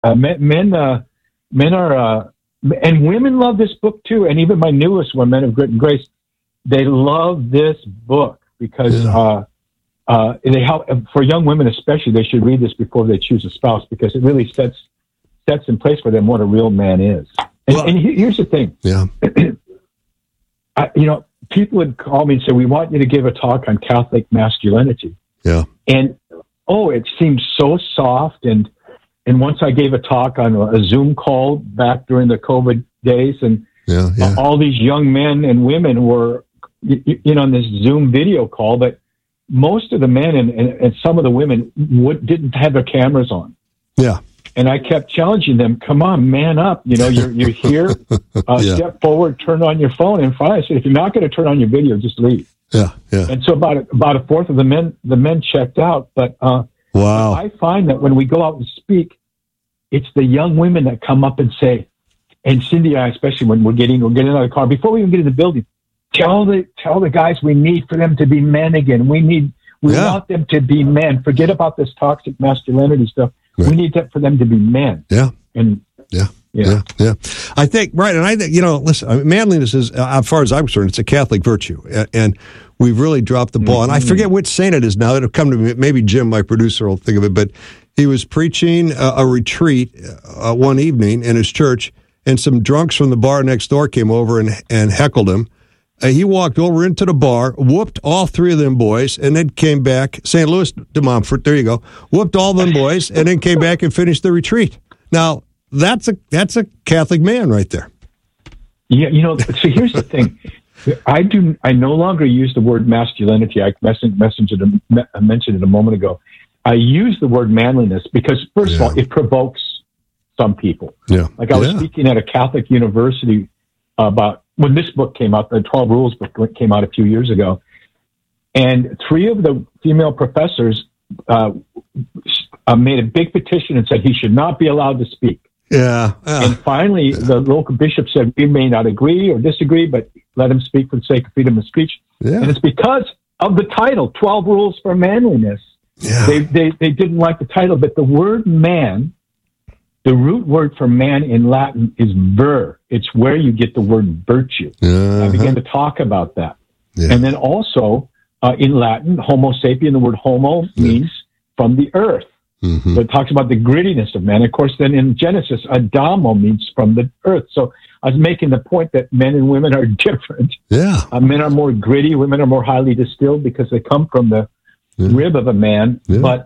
Men are, and women love this book too. And even my newest one, Men of Grit and Grace, they love this book because they help, for young women especially. They should read this before they choose a spouse, because it really sets in place for them what a real man is. And here's the thing. Yeah. People would call me and say, "We want you to give a talk on Catholic masculinity." Yeah. And it seems so soft. And once I gave a talk on a Zoom call back during the COVID days, and all these young men and women were, on this Zoom video call, but most of the men and some of the women didn't have their cameras on. Yeah. And I kept challenging them, come on, man up. You're here. Step forward, turn on your phone. And finally I said, if you're not going to turn on your video, just leave. Yeah, yeah. And so about a fourth of the men checked out. But wow. I find that when we go out and speak, it's the young women that come up and say, and Cindy and I, especially when we're getting out of the car, before we even get in the building, tell the guys we need for them to be men again. We want them to be men. Forget about this toxic masculinity stuff. Right. We need for them to be men. Yeah. And yeah. I think, right. And I think, listen, manliness is, as far as I'm concerned, it's a Catholic virtue. And we've really dropped the ball. Mm-hmm. And I forget which saint it is now. It'll come to me. Maybe Jim, my producer, will think of it. But he was preaching a retreat one evening in his church, and some drunks from the bar next door came over and heckled him. He walked over into the bar, whooped all three of them boys, and then came back. St. Louis de Montfort, there you go. Whooped all them boys, and then came back and finished the retreat. Now, that's a Catholic man right there. Yeah, so here's the thing. I no longer use the word masculinity. I mentioned it a moment ago. I use the word manliness because, first of all, it provokes some people. Yeah. Like I was speaking at a Catholic university about when this book came out, the 12 Rules book came out a few years ago, and three of the female professors made a big petition and said he should not be allowed to speak. Yeah. And finally, the local bishop said, we may not agree or disagree, but let him speak for the sake of freedom of speech. Yeah. And it's because of the title, 12 Rules for Manliness. Yeah. They didn't like the title, but the word man, the root word for man in Latin is vir. It's where you get the word virtue. I began to talk about that. Yeah. And then also in Latin, homo sapien, the word homo means from the earth. Mm-hmm. So it talks about the grittiness of man. Of course, then in Genesis, Adamo means from the earth. So I was making the point that men and women are different. Yeah. Men are more gritty. Women are more highly distilled because they come from the rib of a man. Yeah. But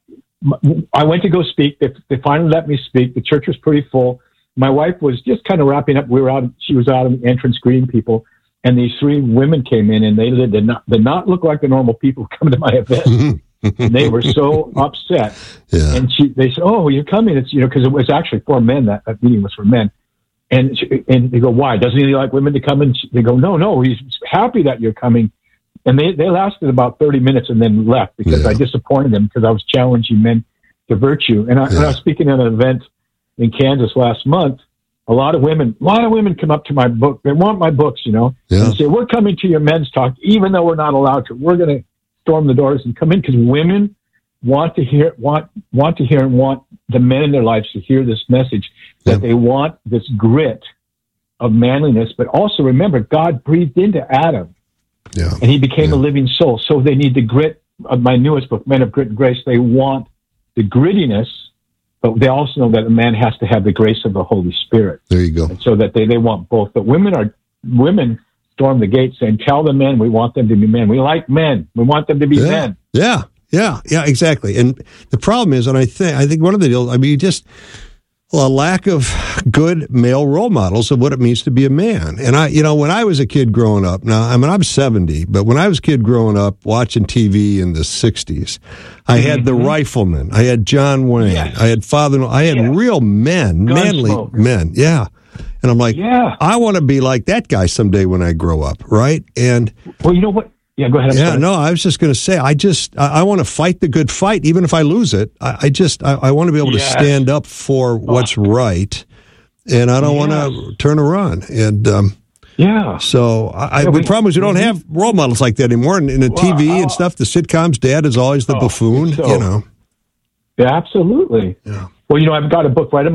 I went to go speak. They finally let me speak. The church was pretty full. My wife was just kind of wrapping up. She was out in the entrance greeting people. And these three women came in, and they did not look like the normal people coming to my event. And they were so upset. Yeah. And they said, "Oh, you're coming." It's because it was actually for men. That meeting was for men. And they go, "Why? Doesn't he like women to come?" And they go, "No, he's happy that you're coming." And they lasted about 30 minutes and then left because I disappointed them because I was challenging men to virtue. And I was speaking at an event in Kansas last month. A lot of women come up to my book. They want my books, and say, "We're coming to your men's talk, even though we're not allowed to. We're going to storm the doors and come in," because women want to hear and want the men in their lives to hear this message that they want this grit of manliness. But also remember, God breathed into Adam, and he became a living soul. So they need the grit of my newest book, Men of Grit and Grace. They want the grittiness, but they also know that a man has to have the grace of the Holy Spirit. There you go. And so that they want both. But women storm the gate saying, "Tell the men we want them to be men. We like men. We want them to be men." Yeah, exactly. And the problem is, and I think one of the deals, a lack of good male role models of what it means to be a man. And when I was a kid growing up, I'm 70, but when I was a kid growing up watching TV in the 60s, I had the Rifleman, I had John Wayne, I had I had real men, manly men. Yeah. And I'm like, I want to be like that guy someday when I grow up, right? And well, you know what? Yeah, go ahead. I was just going to say, I want to fight the good fight, even if I lose it. I want to be able to stand up for what's right, and I don't want to turn around. And so the problem is we don't have role models like that anymore. And in the TV and stuff, the sitcoms, Dad is always the buffoon. Yeah, absolutely. Yeah. Well, I've got a book right in